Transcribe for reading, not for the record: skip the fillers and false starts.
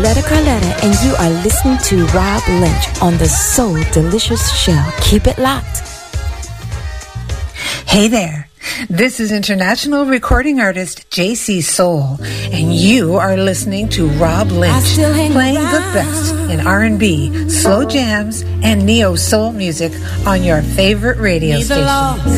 Arletta Carletta, and you are listening to Rob Lynch on the Soul Delicious Show. Keep it locked. Hey there. This is international recording artist JC Soul, and you are listening to Rob Lynch, playing the best in R&B, slow jams, and neo-soul music on your favorite radio station.